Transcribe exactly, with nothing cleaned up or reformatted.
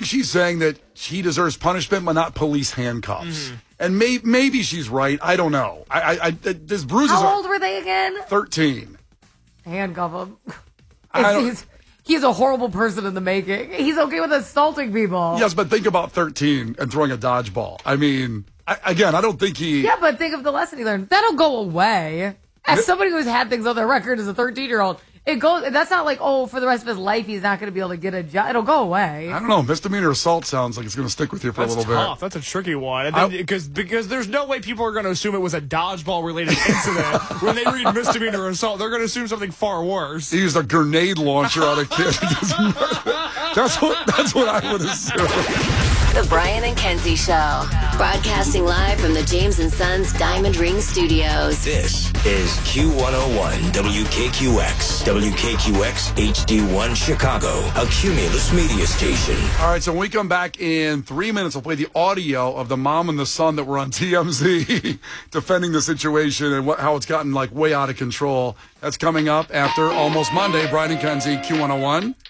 she's saying that he deserves punishment, but not police handcuffs. Mm-hmm. And may, maybe she's right. I don't know. I, I, I this bruises. How are old were they again? thirteen. Handcuff him. He's, he's a horrible person in the making. He's okay with assaulting people. Yes, but think about thirteen and throwing a dodgeball. I mean, I, again, I don't think he... Yeah, but think of the lesson he learned. That'll go away. As somebody who's had things on their record as a thirteen-year-old, it goes. That's not like, oh, for the rest of his life, he's not going to be able to get a job. It'll go away. I don't know. Misdemeanor assault sounds like it's going to stick with you for That's a little tough. bit. That's a tricky one. Then, because because there's no way people are going to assume it was a dodgeball-related incident. When they read misdemeanor assault, they're going to assume something far worse. He used a grenade launcher on a kid. that's, what, that's what I would assume. The Brian and Kenzie Show. Broadcasting live from the James and Sons Diamond Ring Studios. This is Q one oh one W K Q X. W K Q X H D one Chicago. A Cumulus media station. All right, so when we come back in three minutes, we'll play the audio of the mom and the son that were on T M Z defending the situation and what, how it's gotten like way out of control. That's coming up after Almost Monday. Brian and Kenzie, Q one oh one.